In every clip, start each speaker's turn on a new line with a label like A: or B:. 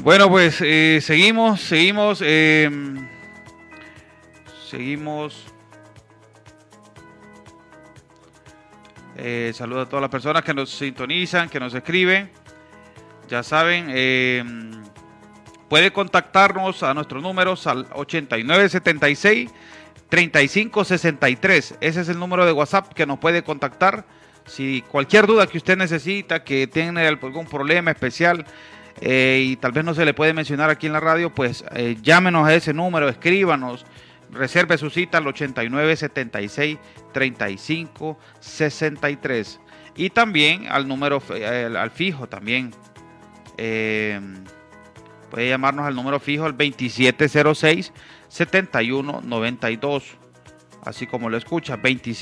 A: Bueno, pues seguimos. Saludo a todas las personas que nos sintonizan, que nos escriben. Ya saben, puede contactarnos a nuestros números al 8976-3563. Ese es el número de WhatsApp que nos puede contactar. Si cualquier duda que usted necesita, que tiene algún problema especial y tal vez no se le puede mencionar aquí en la radio, pues llámenos a ese número, escríbanos, reserve su cita al 8976-3563 y también al número, al fijo también. Puede llamarnos al número fijo al 2706-7192. Así como lo escucha,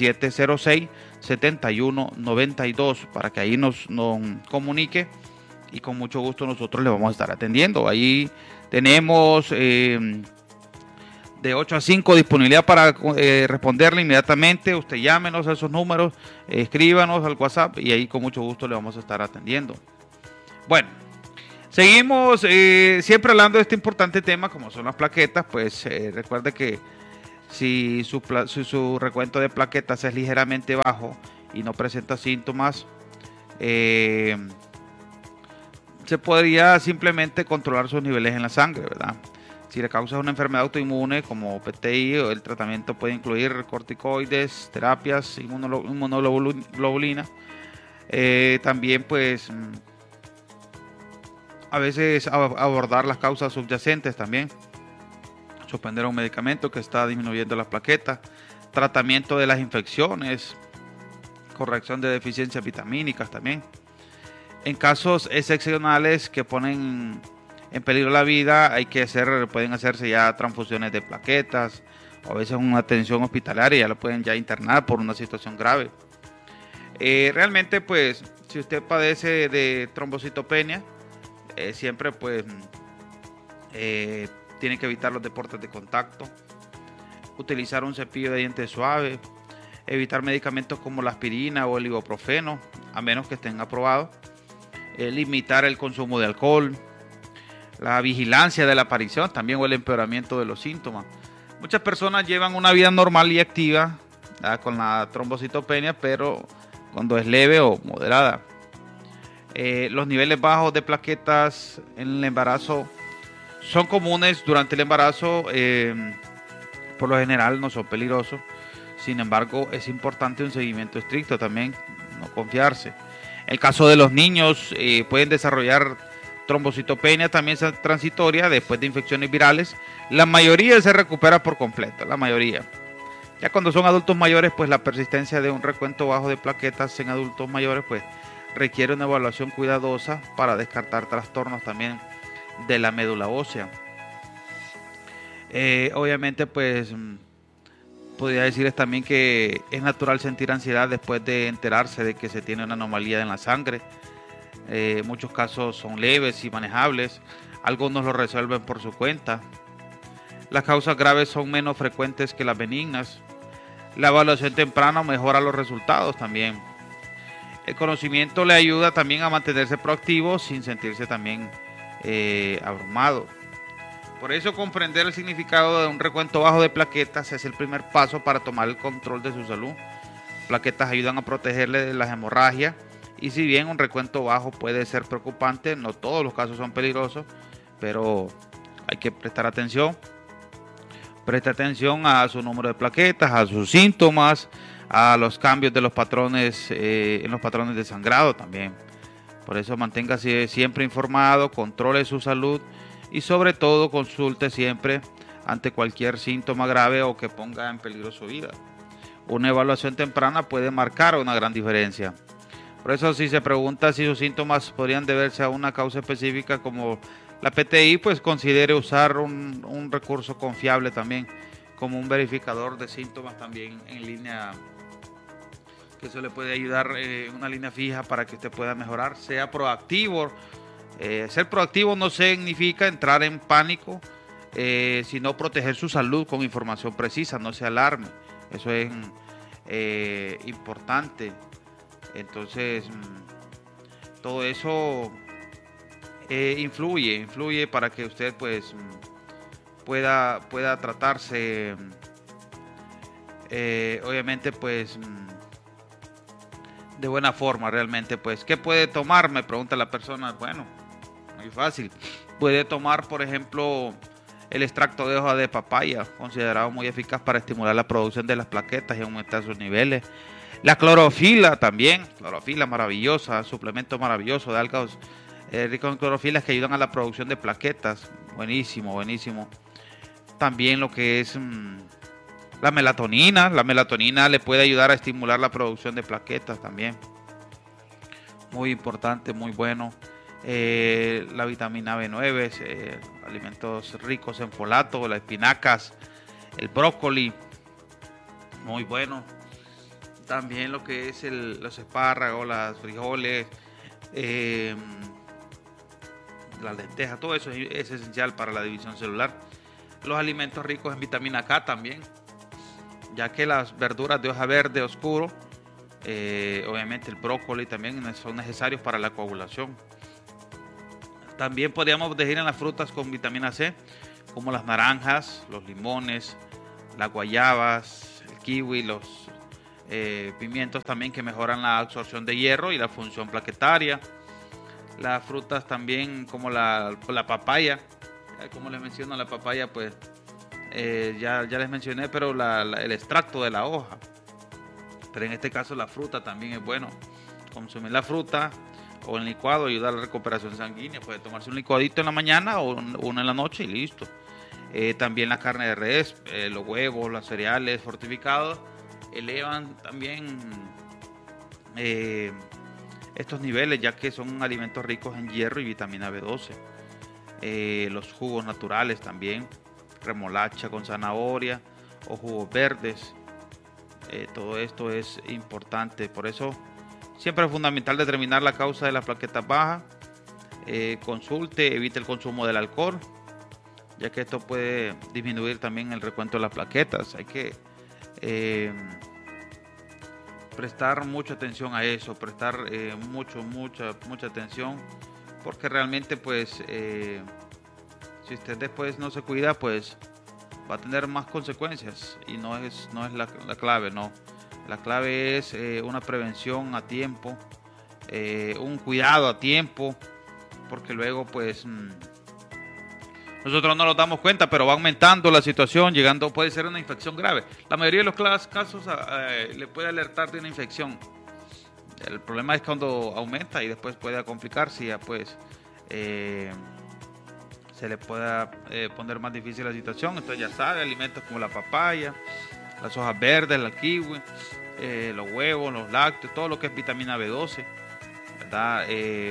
A: 2706-7192, para que ahí nos comunique y con mucho gusto nosotros le vamos a estar atendiendo. Ahí tenemos de 8 a 5 disponibilidad para responderle inmediatamente. Usted llámenos a esos números, escríbanos al WhatsApp y ahí con mucho gusto le vamos a estar atendiendo. Bueno, seguimos siempre hablando de este importante tema como son las plaquetas. Pues recuerde que si su recuento de plaquetas es ligeramente bajo y no presenta síntomas, se podría simplemente controlar sus niveles en la sangre, ¿verdad? Si le causa una enfermedad autoinmune como PTI, el tratamiento puede incluir corticoides, terapias, inmunoglobulina. También pues a veces abordar las causas subyacentes también. Suspender un medicamento que está disminuyendo las plaquetas, tratamiento de las infecciones, corrección de deficiencias vitamínicas también. En casos excepcionales que ponen en peligro la vida, pueden hacerse ya transfusiones de plaquetas, o a veces una atención hospitalaria, ya lo pueden ya internar por una situación grave. Realmente, pues, si usted padece de trombocitopenia, siempre pues tiene que evitar los deportes de contacto, utilizar un cepillo de dientes suave, evitar medicamentos como la aspirina o el ibuprofeno, a menos que estén aprobados, limitar el consumo de alcohol, la vigilancia de la aparición también o el empeoramiento de los síntomas. Muchas personas llevan una vida normal y activa con la trombocitopenia, pero cuando es leve o moderada. Los niveles bajos de plaquetas en el embarazo son comunes durante el embarazo, por lo general no son peligrosos. Sin embargo, es importante un seguimiento estricto también, no confiarse. En el caso de los niños, pueden desarrollar trombocitopenia también transitoria después de infecciones virales. La mayoría se recupera por completo, la mayoría. Ya cuando son adultos mayores, pues la persistencia de un recuento bajo de plaquetas en adultos mayores, pues requiere una evaluación cuidadosa para descartar trastornos también de la médula ósea. Obviamente, pues podría decirles también que es natural sentir ansiedad después de enterarse de que se tiene una anomalía en la sangre. Muchos casos son leves y manejables, algunos lo resuelven por su cuenta. Las causas graves son menos frecuentes que las benignas. La evaluación temprana mejora los resultados también. El conocimiento le ayuda también a mantenerse proactivo sin sentirse también abrumado. Por eso comprender el significado de un recuento bajo de plaquetas es el primer paso para tomar el control de su salud. Plaquetas ayudan a protegerle de las hemorragias y si bien un recuento bajo puede ser preocupante, no todos los casos son peligrosos, pero hay que prestar atención. Preste atención a su número de plaquetas, a sus síntomas, a los cambios de los patrones en los patrones de sangrado también. Por eso manténgase siempre informado, controle su salud y sobre todo consulte siempre ante cualquier síntoma grave o que ponga en peligro su vida. Una evaluación temprana puede marcar una gran diferencia. Por eso si se pregunta si sus síntomas podrían deberse a una causa específica como la PTI, pues considere usar un recurso confiable también como un verificador de síntomas también en línea, que eso le puede ayudar, una línea fija para que usted pueda mejorar. Sea proactivo. Ser proactivo no significa entrar en pánico, sino proteger su salud con información precisa, no se alarme. Eso es importante. Entonces, todo eso influye para que usted pues pueda tratarse, obviamente pues de buena forma realmente. Pues, ¿qué puede tomar? Me pregunta la persona. Bueno, muy fácil. Puede tomar, por ejemplo, el extracto de hoja de papaya, considerado muy eficaz para estimular la producción de las plaquetas y aumentar sus niveles. La clorofila también, clorofila maravillosa, suplemento maravilloso de algas ricos en clorofilas que ayudan a la producción de plaquetas. Buenísimo, buenísimo. También lo que es la melatonina le puede ayudar a estimular la producción de plaquetas también. Muy importante, muy bueno. La vitamina B9, alimentos ricos en folato, las espinacas, el brócoli, muy bueno. También lo que es los espárragos, las frijoles, las lentejas, todo eso es esencial para la división celular. Los alimentos ricos en vitamina K también, ya que las verduras de hoja verde oscuro, obviamente el brócoli también son necesarios para la coagulación. También podríamos decir en las frutas con vitamina C, como las naranjas, los limones, las guayabas, el kiwi, los pimientos también, que mejoran la absorción de hierro y la función plaquetaria. Las frutas también como la papaya, como les menciono, la papaya pues ya les mencioné, pero el extracto de la hoja. Pero en este caso la fruta también es bueno. Consumir la fruta o en licuado ayuda a la recuperación sanguínea. Puede tomarse un licuadito en la mañana o uno en la noche y listo. También la carne de res, los huevos, los cereales fortificados elevan también estos niveles, ya que son alimentos ricos en hierro y vitamina B12. Los jugos naturales también, remolacha con zanahoria o jugos verdes. Todo esto es importante. Por eso siempre es fundamental determinar la causa de las plaquetas bajas. Consulte, evite el consumo del alcohol, ya que esto puede disminuir también el recuento de las plaquetas. Hay que prestar mucha atención a eso, prestar mucha atención, porque realmente pues si usted después no se cuida, pues va a tener más consecuencias, y no es la clave, no. La clave es una prevención a tiempo, un cuidado a tiempo, porque luego pues nosotros no nos damos cuenta, pero va aumentando la situación, puede ser una infección grave. La mayoría de los casos le puede alertar de una infección. El problema es cuando aumenta y después puede complicarse, y ya pues se le pueda poner más difícil la situación. Entonces ya sabe, alimentos como la papaya, las hojas verdes, la kiwi, los huevos, los lácteos, todo lo que es vitamina B12, ¿verdad?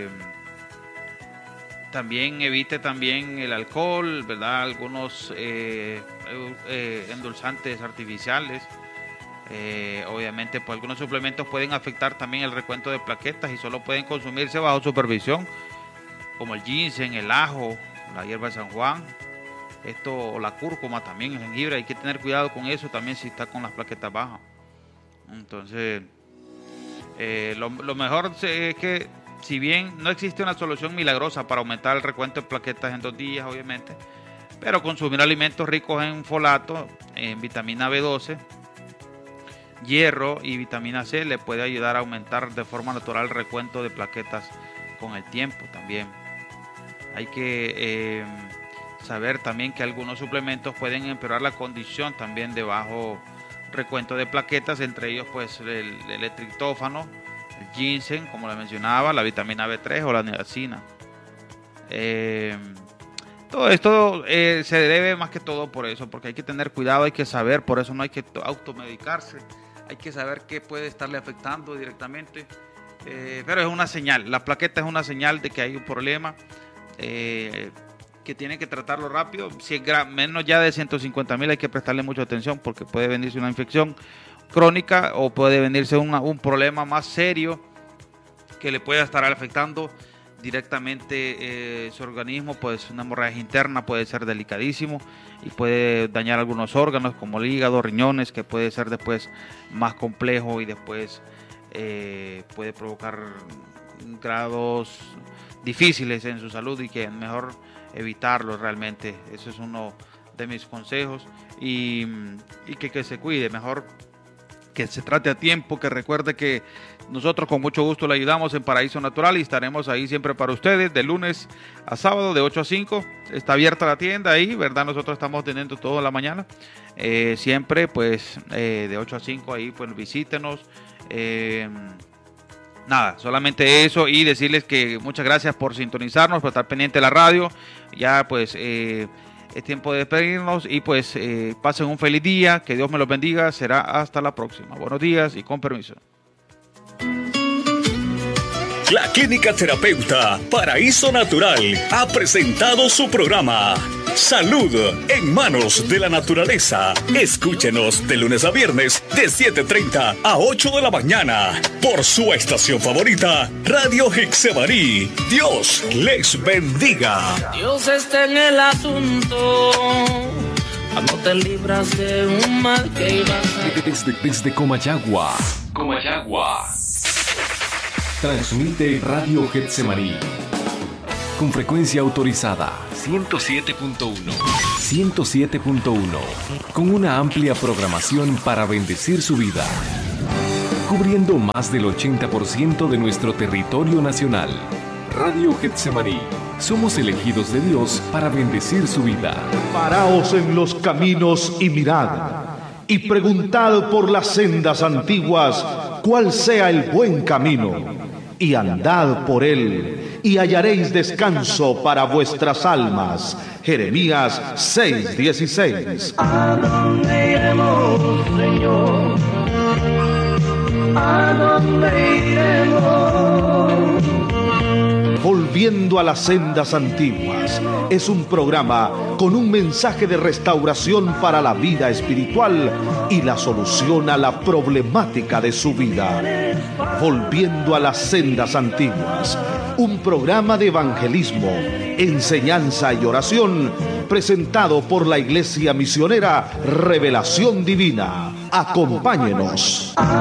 A: También evite también el alcohol, ¿verdad? Algunos endulzantes artificiales. Obviamente, pues algunos suplementos pueden afectar también el recuento de plaquetas y solo pueden consumirse bajo supervisión, como el ginseng, el ajo, la hierba de San Juan, o la cúrcuma también, el jengibre. Hay que tener cuidado con eso también si está con las plaquetas bajas. Entonces, lo mejor es que, si bien no existe una solución milagrosa para aumentar el recuento de plaquetas en 2 días, obviamente, pero consumir alimentos ricos en folato, en vitamina B12, hierro y vitamina C le puede ayudar a aumentar de forma natural el recuento de plaquetas con el tiempo también. Hay que saber también que algunos suplementos pueden empeorar la condición también de bajo recuento de plaquetas, entre ellos pues el triptófano, el ginseng, como les mencionaba, la vitamina B3 o la niacina. Todo esto se debe más que todo por eso, porque hay que tener cuidado, hay que saber, por eso no hay que automedicarse, hay que saber qué puede estarle afectando directamente, pero es una señal, la plaqueta es una señal de que hay un problema, que tiene que tratarlo rápido. Si es menos ya de 150,000 hay que prestarle mucha atención, porque puede venirse una infección crónica o puede venirse un problema más serio que le pueda estar afectando directamente su organismo. Pues una hemorragia interna puede ser delicadísimo y puede dañar algunos órganos como el hígado, riñones, que puede ser después más complejo y después puede provocar grados difíciles en su salud y que es mejor evitarlo realmente. Eso es uno de mis consejos y que se cuide, mejor que se trate a tiempo, que recuerde que nosotros con mucho gusto le ayudamos en Paraíso Natural y estaremos ahí siempre para ustedes de lunes a sábado de 8 a 5. Está abierta la tienda ahí, ¿verdad? Nosotros estamos teniendo toda la mañana. Siempre pues de 8 a 5 ahí pues visítenos. Nada, solamente eso y decirles que muchas gracias por sintonizarnos, por estar pendiente de la radio. Ya pues es tiempo de despedirnos y pues pasen un feliz día, que Dios me los bendiga, será hasta la próxima. Buenos días y con permiso.
B: La Clínica Terapeuta Paraíso Natural ha presentado su programa Salud en Manos de la Naturaleza. Escúchenos de lunes a viernes de 7:30 a 8 de la mañana por su estación favorita, Radio Hexemarí. Dios les bendiga.
C: Dios está en el asunto. No te libras de un mal que ibas a...
D: Desde Comayagua. Transmite Radio Getsemaní con frecuencia autorizada 107.1, con una amplia programación para bendecir su vida, cubriendo más del 80% de nuestro territorio nacional. Radio Getsemaní, somos elegidos de Dios para bendecir su vida.
E: Paraos en los caminos y mirad, y preguntad por las sendas antiguas cuál sea el buen camino, y andad por él, y hallaréis descanso para vuestras almas. Jeremías 6:16.
C: ¿A dónde iremos, Señor? ¿A dónde iremos?
E: Volviendo a las sendas antiguas es un programa con un mensaje de restauración para la vida espiritual y la solución a la problemática de su vida. Volviendo a las sendas antiguas, un programa de evangelismo, enseñanza y oración presentado por la Iglesia Misionera Revelación Divina. Acompáñenos.